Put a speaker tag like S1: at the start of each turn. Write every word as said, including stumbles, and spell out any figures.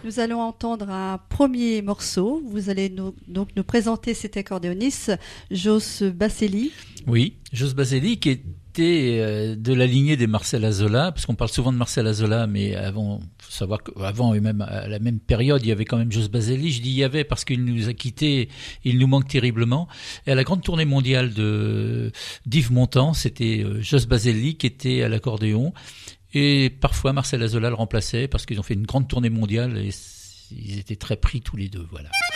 S1: Nous allons entendre un premier morceau. Vous allez nous, donc nous présenter cet accordéoniste, Jos Baselli.
S2: Oui, Jos Baselli qui était de la lignée des Marcel Azola, parce qu'on parle souvent de Marcel Azola, mais avant, faut savoir qu'avant et même à la même période, il y avait quand même Jos Baselli. Je dis il y avait parce qu'il nous a quittés, il nous manque terriblement. Et à la grande tournée mondiale de d'Yves Montand, c'était Jos Baselli qui était à l'accordéon. Et parfois Marcel Azola le remplaçait parce qu'ils ont fait une grande tournée mondiale et ils étaient très pris tous les deux, voilà.